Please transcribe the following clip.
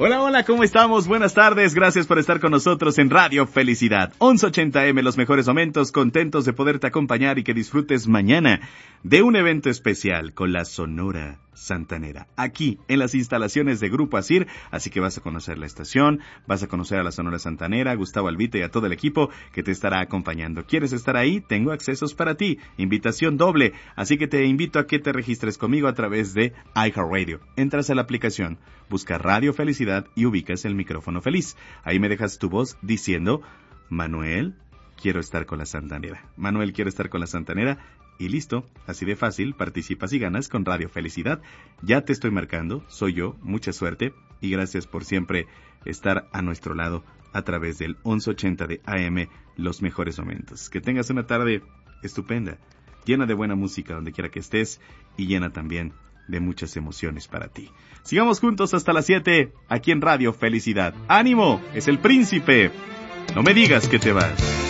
Hola, hola, ¿cómo estamos? Buenas tardes, gracias por estar con nosotros en Radio Felicidad. 1180M, los mejores momentos, contentos de poderte acompañar y que disfrutes mañana de un evento especial con la Sonora Santanera, aquí en las instalaciones de Grupo Asir, así que vas a conocer la estación, vas a conocer a la Sonora Santanera, Gustavo Albite y a todo el equipo que te estará acompañando. ¿Quieres estar ahí? Tengo accesos para ti, invitación doble, así que te invito a que te registres conmigo a través de iHeartRadio. Entras a la aplicación, busca Radio Felicidad y ubicas el micrófono feliz. Ahí me dejas tu voz diciendo, Manuel, quiero estar con la Santanera. Manuel, quiero estar con la Santanera. Y listo, así de fácil, participas y ganas con Radio Felicidad. Ya te estoy marcando, soy yo, mucha suerte y gracias por siempre estar a nuestro lado a través del 1180 de AM, los mejores momentos. Que tengas una tarde estupenda, llena de buena música donde quiera que estés y llena también de muchas emociones para ti. Sigamos juntos hasta las 7 aquí en Radio Felicidad. ¡Ánimo! Es el príncipe. No me digas que te vas.